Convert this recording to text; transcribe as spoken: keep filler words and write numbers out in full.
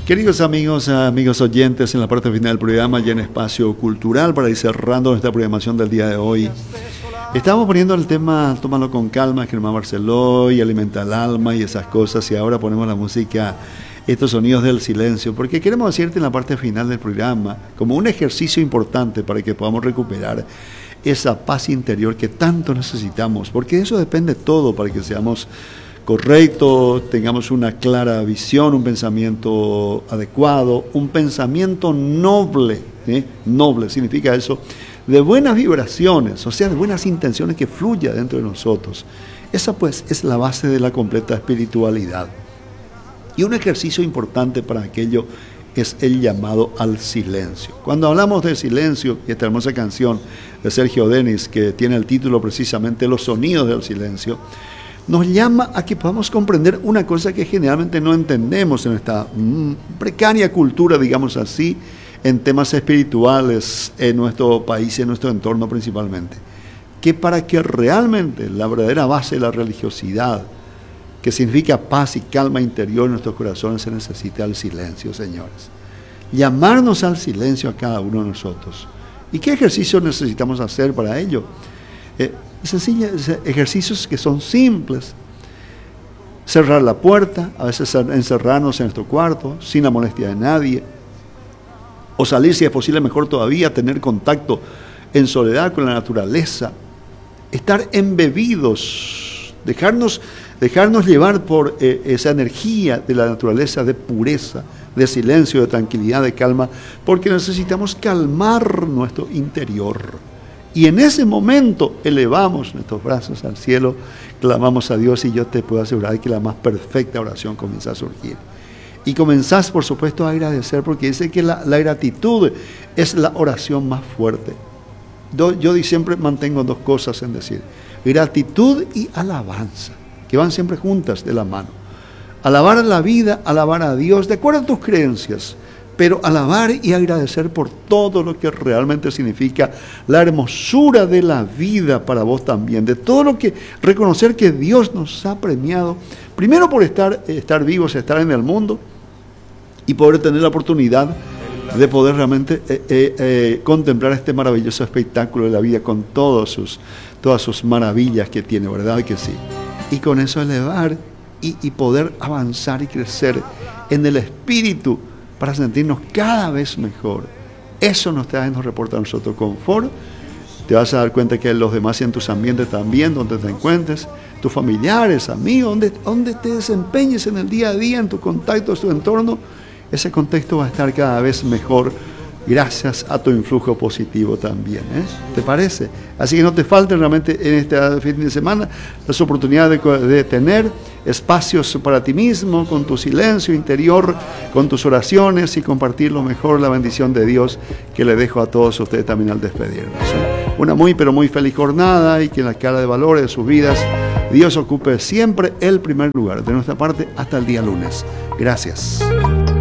Queridos amigos, amigos oyentes, en la parte final del programa, ya en Espacio Cultural, para ir cerrando nuestra programación del día de hoy, estamos poniendo el tema Tómalo con calma, Germán Barceló, y Alimenta el alma y esas cosas, y ahora ponemos la música, estos sonidos del silencio, porque queremos decirte en la parte final del programa, como un ejercicio importante para que podamos recuperar esa paz interior que tanto necesitamos, porque de eso depende todo para que seamos correcto, tengamos una clara visión, un pensamiento adecuado, un pensamiento noble, ¿eh? Noble significa eso, de buenas vibraciones, o sea, de buenas intenciones que fluya dentro de nosotros. Esa pues es la base de la completa espiritualidad. Y un ejercicio importante para aquello es el llamado al silencio. Cuando hablamos de silencio, y esta hermosa canción de Sergio Denis, que tiene el título precisamente Los sonidos del silencio, nos llama a que podamos comprender una cosa que generalmente no entendemos en esta mm, precaria cultura, digamos así, en temas espirituales en nuestro país y en nuestro entorno principalmente. Que para que realmente la verdadera base de la religiosidad, que significa paz y calma interior en nuestros corazones, se necesita el silencio, señores. Llamarnos al silencio a cada uno de nosotros. ¿Y qué ejercicios necesitamos hacer para ello? Eh, Sencillos ejercicios que son simples. Cerrar la puerta, a veces encerrarnos en nuestro cuarto sin la molestia de nadie, o salir, si es posible, mejor todavía, tener contacto en soledad con la naturaleza, estar embebidos, dejarnos, dejarnos llevar por eh, esa energía de la naturaleza, de pureza, de silencio, de tranquilidad, de calma, porque necesitamos calmar nuestro interior. Y en ese momento elevamos nuestros brazos al cielo, clamamos a Dios, y yo te puedo asegurar que la más perfecta oración comienza a surgir. Y comenzás, por supuesto, a agradecer, porque dice que la, la gratitud es la oración más fuerte. Yo, yo siempre mantengo dos cosas en decir: gratitud y alabanza, que van siempre juntas de la mano. Alabar a la vida, alabar a Dios, de acuerdo a tus creencias, pero alabar y agradecer por todo lo que realmente significa la hermosura de la vida para vos también, de todo lo que, reconocer que Dios nos ha premiado, primero por estar, estar vivos, estar en el mundo, y poder tener la oportunidad de poder realmente eh, eh, eh, contemplar este maravilloso espectáculo de la vida con todos sus, todas sus maravillas que tiene, ¿verdad que sí? Y con eso elevar y, y poder avanzar y crecer en el espíritu, para sentirnos cada vez mejor. Eso nos trae, nos reporta a nosotros confort. Te vas a dar cuenta que los demás y en tus ambientes también, donde te encuentres, tus familiares, amigos, donde, donde te desempeñes en el día a día, en tu contacto, en tu entorno, ese contexto va a estar cada vez mejor gracias a tu influjo positivo también, ¿eh? ¿Te parece? Así que no te falten realmente en este fin de semana las oportunidades de, de tener espacios para ti mismo, con tu silencio interior, con tus oraciones, y compartir lo mejor, la bendición de Dios que le dejo a todos ustedes también al despedirnos, ¿eh? Una muy pero muy feliz jornada, y que en la escala de valores de sus vidas Dios ocupe siempre el primer lugar. De nuestra parte, hasta el día lunes. Gracias.